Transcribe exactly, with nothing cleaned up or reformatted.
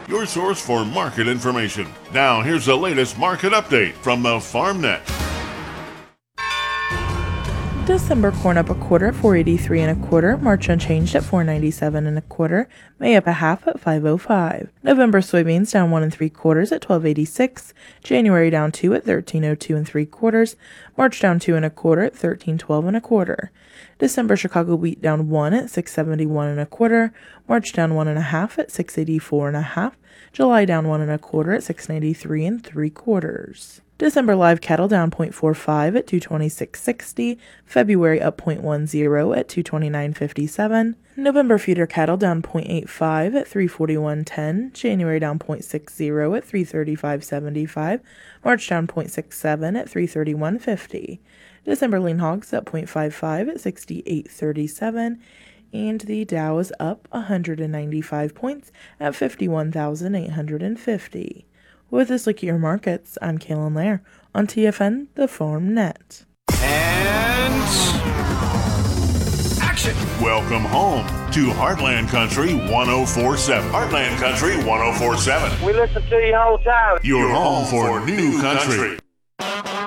your source for market information. Now, here's the latest market update from the FarmNet. December corn up a quarter at four eighty-three and a quarter. March unchanged at four ninety-seven and a quarter. May up a half at five oh five. November soybeans down one and three quarters at twelve eighty-six. January down two at thirteen oh two and three quarters. March down two and a quarter at thirteen twelve and a quarter. December Chicago wheat down one at six seventy-one and a quarter. March down one and a half at six eighty-four and a half. July down one and a quarter at six ninety-three and three quarters. December live cattle down zero point four five at two twenty-six sixty. February up zero point one zero at two twenty-nine fifty-seven. November feeder cattle down zero point eight five at three forty-one ten. January down zero point six zero at three thirty-five seventy-five. March down zero point six seven at three thirty-one fifty. December lean hogs up zero point five five at sixty-eight thirty-seven. And the Dow is up one hundred ninety-five points at fifty-one thousand eight hundred fifty. With this look at your markets, I'm Kaylin Lair on T F N, the FarmNet. And action! Welcome home to Heartland Country one oh four point seven. Heartland Country one oh four point seven. We listen to you all the time. Your home for new country.